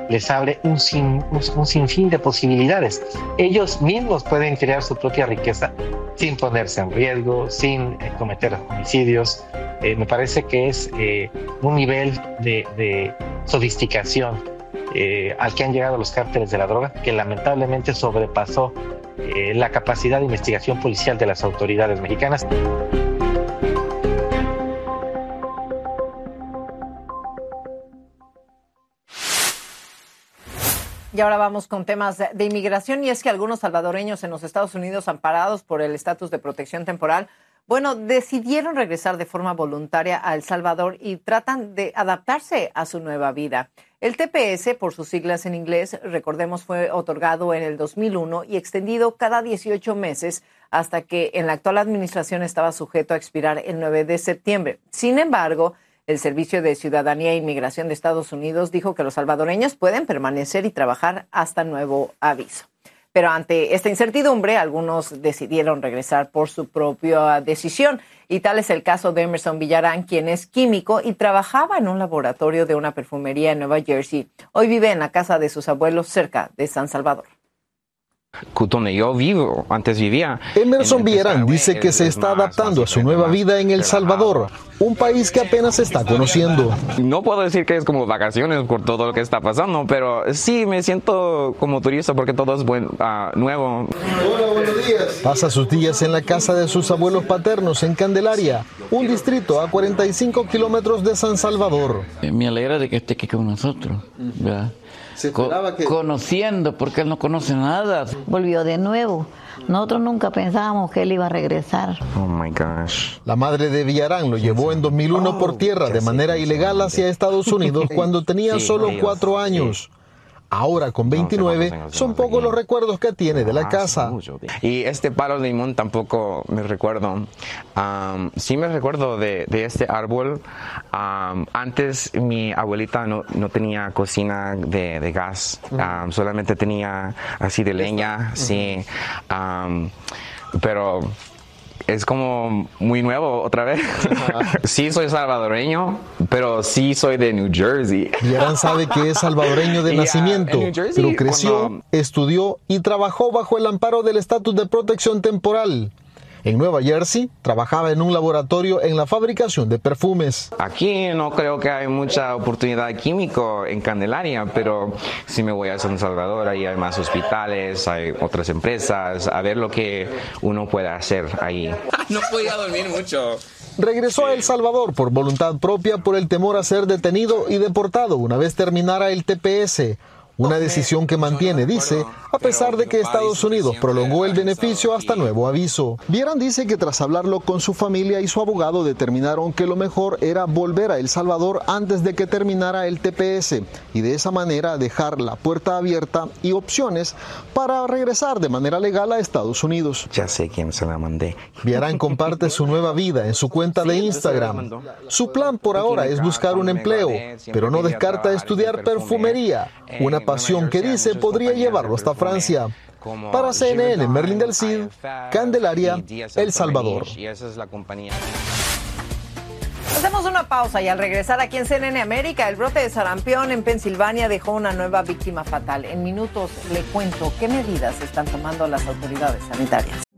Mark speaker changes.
Speaker 1: les abre un sinfín de posibilidades. Ellos mismos pueden crear su propia riqueza sin ponerse en riesgo, sin cometer homicidios. Me parece que es un nivel de sofisticación al que han llegado los cárteles de la droga, que lamentablemente sobrepasó la capacidad de investigación policial de las autoridades mexicanas.
Speaker 2: Y ahora vamos con temas de inmigración, y es que algunos salvadoreños en los Estados Unidos, amparados por el estatus de protección temporal, decidieron regresar de forma voluntaria a El Salvador y tratan de adaptarse a su nueva vida. El TPS, por sus siglas en inglés, recordemos, fue otorgado en el 2001 y extendido cada 18 meses hasta que en la actual administración estaba sujeto a expirar el 9 de septiembre. Sin embargo, el Servicio de Ciudadanía e Inmigración de Estados Unidos dijo que los salvadoreños pueden permanecer y trabajar hasta nuevo aviso. Pero ante esta incertidumbre, algunos decidieron regresar por su propia decisión. Y tal es el caso de Emerson Villarán, quien es químico y trabajaba en un laboratorio de una perfumería en Nueva Jersey. Hoy vive en la casa de sus abuelos cerca de San Salvador.
Speaker 3: Donde yo vivo, antes vivía.
Speaker 4: Emerson Villarán dice que se está adaptando a su nueva vida en El Salvador, un país que apenas está conociendo.
Speaker 3: No puedo decir que es como vacaciones por todo lo que está pasando, pero sí me siento como turista porque todo es nuevo.
Speaker 4: Hola, buenos días. Pasa sus días en la casa de sus abuelos paternos en Candelaria, un distrito a 45 kilómetros de San Salvador.
Speaker 5: Me alegra de que esté aquí con nosotros, ¿verdad? Conociendo, porque él no conoce nada.
Speaker 6: Volvió de nuevo. Nosotros nunca pensábamos que él iba a regresar.
Speaker 3: Oh my gosh.
Speaker 4: La madre de Villarán lo llevó en 2001 por tierra de manera ilegal hacia Estados Unidos cuando tenía solo 4 años. Ahora, con 29, son pocos los recuerdos que tiene de la casa.
Speaker 3: Y este palo de limón tampoco me recuerdo. Sí me recuerdo de este árbol. Antes mi abuelita no tenía cocina de gas. Solamente tenía así de leña. Sí. Pero es como muy nuevo otra vez. Sí soy salvadoreño, pero sí soy de New Jersey.
Speaker 4: Villarán sabe que es salvadoreño de nacimiento, pero creció, estudió y trabajó bajo el amparo del estatus de protección temporal. En Nueva Jersey, trabajaba en un laboratorio en la fabricación de perfumes.
Speaker 3: Aquí no creo que hay mucha oportunidad químico en Candelaria, pero si me voy a San Salvador, ahí hay más hospitales, hay otras empresas, a ver lo que uno puede hacer ahí. No podía dormir mucho.
Speaker 4: Regresó a El Salvador por voluntad propia por el temor a ser detenido y deportado una vez terminara el TPS. Una decisión que mantiene, dice, a pesar de que Estados Unidos prolongó el beneficio hasta nuevo aviso. Villarán dice que tras hablarlo con su familia y su abogado determinaron que lo mejor era volver a El Salvador antes de que terminara el TPS y de esa manera dejar la puerta abierta y opciones para regresar de manera legal a Estados Unidos.
Speaker 3: Ya sé quién se la mandé.
Speaker 4: Villarán comparte su nueva vida en su cuenta de Instagram. Su plan por ahora es buscar un empleo, pero no descarta estudiar perfumería, una pasión que dice podría llevarlo hasta Francia. Para CNN, Merlin del Cid, Candelaria, El Salvador.
Speaker 2: Hacemos una pausa y al regresar aquí en CNN América, el brote de sarampión en Pensilvania dejó una nueva víctima fatal. En minutos le cuento qué medidas están tomando las autoridades sanitarias.